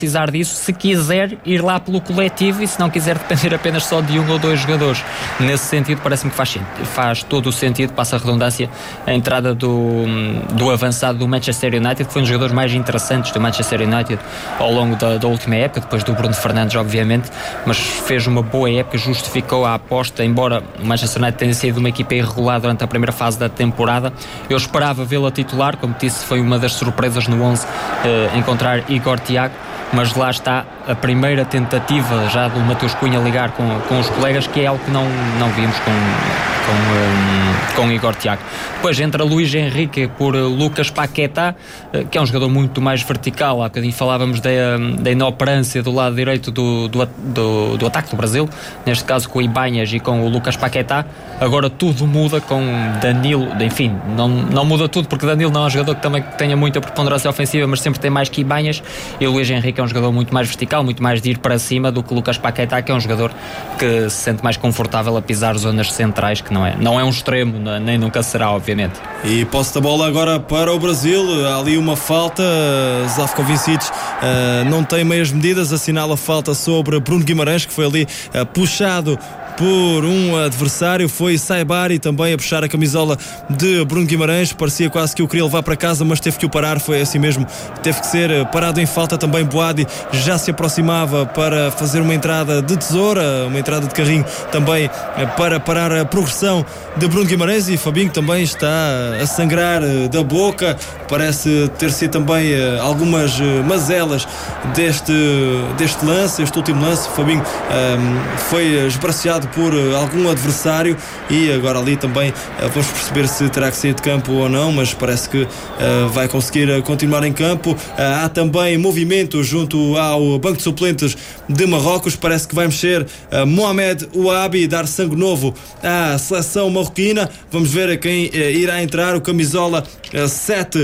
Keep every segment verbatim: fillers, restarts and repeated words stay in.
precisar disso, se quiser ir lá pelo coletivo e se não quiser depender apenas só de um ou dois jogadores. Nesse sentido, parece-me que faz, faz todo o sentido, passa a redundância, a entrada do, do avançado do Manchester United, que foi um dos jogadores mais interessantes do Manchester United ao longo da, da última época, depois do Bruno Fernandes, obviamente, mas fez uma boa época, justificou a aposta, embora o Manchester United tenha sido uma equipa irregular durante a primeira fase da temporada. Eu esperava vê-lo a titular, como disse, foi uma das surpresas no onze, eh, encontrar Igor Thiago, mas lá está a primeira tentativa já do Mateus Cunha ligar com, com os colegas, que é algo que não, não vimos com, com, um, com Igor Thiago. Depois entra Luís Henrique por Lucas Paquetá, que é um jogador muito mais vertical. Há bocadinho falávamos da, da inoperância do lado direito do, do, do, do ataque do Brasil, neste caso com o Ibanhas e com o Lucas Paquetá. Agora tudo muda com Danilo, enfim, não, não muda tudo, porque Danilo não é um jogador que também tenha muita preponderância ofensiva, mas sempre tem mais que Ibanhas, e o Luís Henrique é um jogador muito mais vertical, muito mais de ir para cima do que o Lucas Paquetá, que é um jogador que se sente mais confortável a pisar zonas centrais, que não é, não é um extremo, nem nunca será, obviamente. E posse da bola agora para o Brasil, há ali uma falta, Zafkovic uh, não tem meias medidas, assinala a falta sobre Bruno Guimarães, que foi ali uh, puxado por um adversário. Foi Saibari também a puxar a camisola de Bruno Guimarães, parecia quase que o queria levar para casa, mas teve que o parar, foi assim mesmo, teve que ser parado em falta. Também Boadi já se aproximava para fazer uma entrada de tesoura, uma entrada de carrinho também para parar a progressão de Bruno Guimarães, e Fabinho também está a sangrar da boca, parece ter sido também algumas mazelas deste, deste lance, este último lance. Fabinho um, foi esbraceado por algum adversário, e agora ali também uh, vamos perceber se terá que sair de campo ou não, mas parece que uh, vai conseguir uh, continuar em campo. Uh, há também movimento junto ao banco de suplentes de Marrocos, parece que vai mexer uh, Mohamed Ouabi, dar sangue novo à seleção marroquina. Vamos ver a quem uh, irá entrar. O camisola uh, sete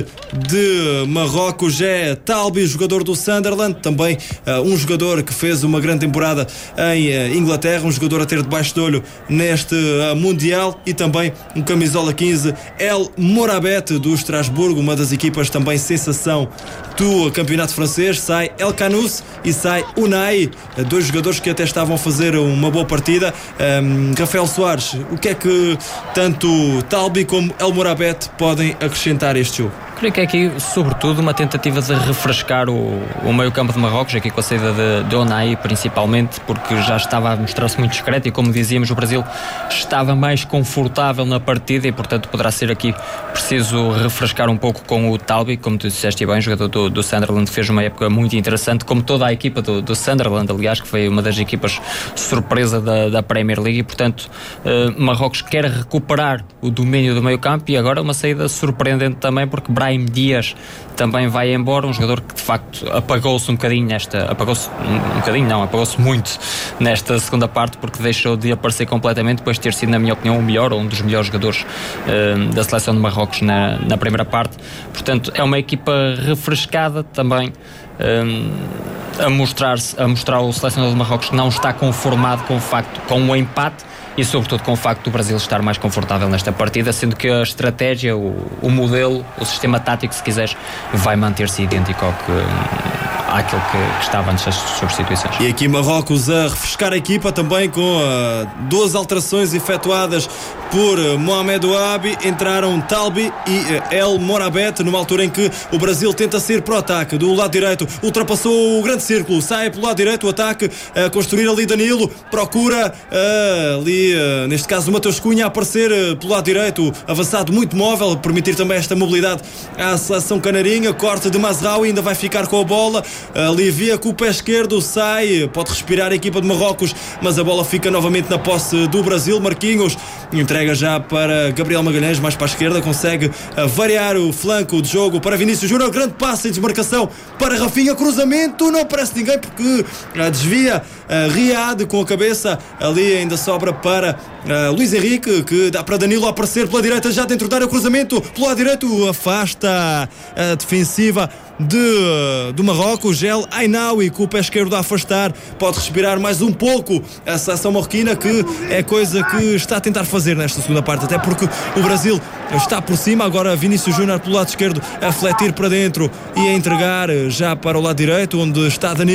de Marrocos é Talbi, jogador do Sunderland, também uh, um jogador que fez uma grande temporada em uh, Inglaterra, um jogador a ter debaixo de olho neste uh, Mundial. E também um camisola quinze, El Morabet, do Estrasburgo, uma das equipas também sensação do campeonato francês. Sai El Canous e sai Unai, dois jogadores que até estavam a fazer uma boa partida. um, Rafael Soares, o que é que tanto Talbi como El Morabet podem acrescentar a este jogo? Creio que é aqui, sobretudo, uma tentativa de refrescar o, o meio-campo de Marrocos, aqui com a saída de, de Unai, principalmente, porque já estava a mostrar-se muito discreto, e como dizíamos, o Brasil estava mais confortável na partida, e portanto poderá ser aqui preciso refrescar um pouco com o Talbi. Como tu disseste bem, o jogador do, do Sunderland fez uma época muito interessante, como toda a equipa do, do Sunderland, aliás, que foi uma das equipas surpresa da, da Premier League, e portanto uh, Marrocos quer recuperar o domínio do meio-campo, e agora uma saída surpreendente também, porque Brahim Dias também vai embora, um jogador que de facto apagou-se um bocadinho nesta, apagou-se um, um bocadinho não, apagou-se muito nesta segunda parte, porque deixou de aparecer completamente, depois de ter sido, na minha opinião, o melhor ou um dos melhores jogadores uh, da seleção de Marrocos na, na primeira parte. Portanto, é uma equipa refrescada também, um, a mostrar-se, a mostrar o selecionador de Marrocos que não está conformado com o facto, com o empate, e sobretudo com o facto do Brasil estar mais confortável nesta partida, sendo que a estratégia, o, o modelo, o sistema tático, se quiseres, vai manter-se idêntico ao que, àquilo que, que estava antes das substituições. E aqui Marrocos a refrescar a equipa também com uh, duas alterações efetuadas por uh, Mohamed Ouabi. Entraram Talbi e uh, El Morabet, numa altura em que o Brasil tenta sair para o ataque do lado direito, ultrapassou o grande círculo, sai pelo lado direito, o ataque a construir ali Danilo, procura uh, ali Uh, neste caso o Mateus Cunha a aparecer uh, pelo lado direito, avançado muito móvel, permitir também esta mobilidade à seleção canarinha. Corte de Mazraoui, ainda vai ficar com a bola, alivia com o pé esquerdo, sai, pode respirar a equipa de Marrocos, mas a bola fica novamente na posse do Brasil. Marquinhos entrega já para Gabriel Magalhães, mais para a esquerda, consegue uh, variar o flanco de jogo para Vinícius Júnior, grande passe em desmarcação para Rafinha, cruzamento, não aparece ninguém porque uh, desvia uh, Riad com a cabeça, ali ainda sobra para Para uh, Luís Henrique, que dá para Danilo aparecer pela direita, já dentro da área, cruzamento pelo lado direito, afasta a defensiva de, do Marrocos. El Ainaoui com o pé esquerdo a afastar, pode respirar mais um pouco a seleção marroquina, que é coisa que está a tentar fazer nesta segunda parte, até porque o Brasil está por cima. Agora Vinícius Júnior pelo lado esquerdo a fletir para dentro e a entregar já para o lado direito, onde está Danilo.